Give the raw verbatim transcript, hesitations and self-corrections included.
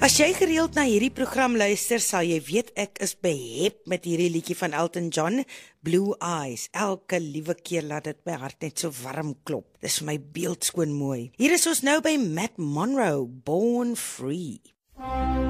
As jy gereeld na hierdie program luister, sal jy weet ek is behep met hierdie liedjie van Elton John, Blue Eyes. Elke liewe keer laat dit my hart net so warm klop. Dis vir my beeldskoon mooi. Hier is ons nou by Matt Monro, Born Free.